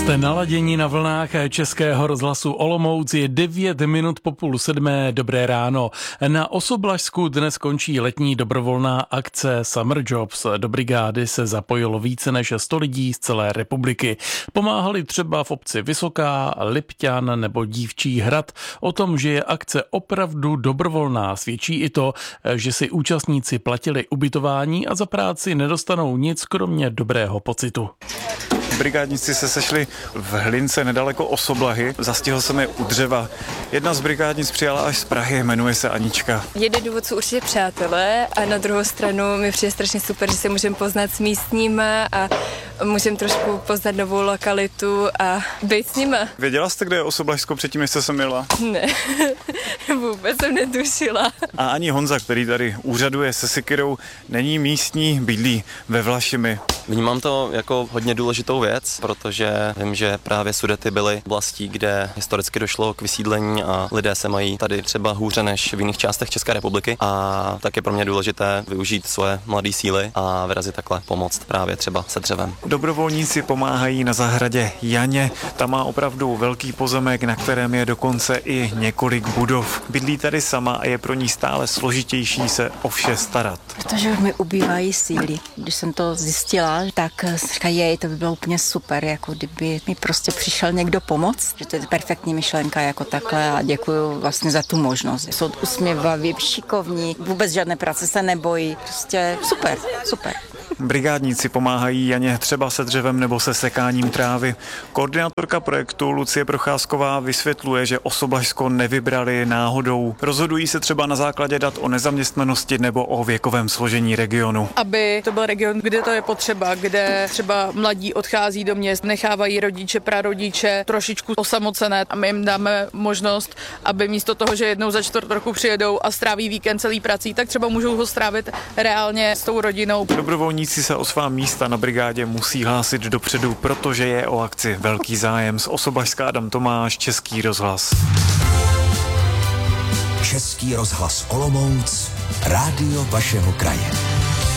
Jste naladění na vlnách Českého rozhlasu Olomouc, je 9 minut po 6:30. Dobré ráno. Na Osoblažsku dnes končí letní dobrovolná akce Summer Jobs. Do brigády se zapojilo více než 100 lidí z celé republiky. Pomáhali třeba v obci Vysoká, Lipťan nebo Dívčí Hrad. O tom, že je akce opravdu dobrovolná, svědčí i to, že si účastníci platili ubytování a za práci nedostanou nic kromě dobrého pocitu. Brigádníci se sešli v Hlince nedaleko Osoblahy. Zastihl jsem je u dřeva. Jedna z brigádnic přijala až z Prahy, jmenuje se Anička. Jeden důvod jsou určitě přátelé a na druhou stranu mi přijde strašně super, že se můžeme poznat s místníma a můžeme trošku poznat novou lokalitu a být s nima. Věděla jste, kde je Osoblažsko předtím, než jste sem jela? Ne, vůbec jsem netušila. A ani Honza, který tady úřaduje se sekyrou, není místní, bydlí ve Vlašimi. Vnímám to jako hodně důležitou věc, protože vím, že právě Sudety byly oblastí, kde historicky došlo k vysídlení a lidé se mají tady třeba hůře než v jiných částech České republiky, a tak je pro mě důležité využít svoje mladé síly a vyrazit takhle pomoct právě třeba se dřevem. Dobrovolníci pomáhají na zahradě Janě. Ta má opravdu velký pozemek, na kterém je dokonce i několik budov. Bydlí tady sama a je pro ní stále složitější se o vše starat. Protože už mi ubývají síly. Když jsem to zjistila, tak říkají, to by bylo úplně super, jako kdyby mi prostě přišel někdo pomoct, že to je perfektní myšlenka jako takhle a děkuju vlastně za tu možnost. Jsou usměvaví, šikovní, vůbec žádné práce se nebojí, prostě super, super. Brigádníci pomáhají Janě třeba se dřevem nebo se sekáním trávy. Koordinátorka projektu Lucie Procházková vysvětluje, že Osoblažsko nevybrali náhodou. Rozhodují se třeba na základě dat o nezaměstnanosti nebo o věkovém složení regionu. Aby to byl region, kde to je potřeba, kde třeba mladí odchází do měst, nechávají rodiče, prarodiče trošičku osamocené a my jim dáme možnost, aby místo toho, že jednou za čtvrt roku přijedou a stráví víkend celý prací, tak třeba můžou ho strávit reálně s tou rodinou. Dobrovolníci si o svá místa na brigádě musí hlásit dopředu, protože je o akci velký zájem. Z Osoblažska Adam Tomáš, Český rozhlas. Český rozhlas Olomouc, rádio vašeho kraje.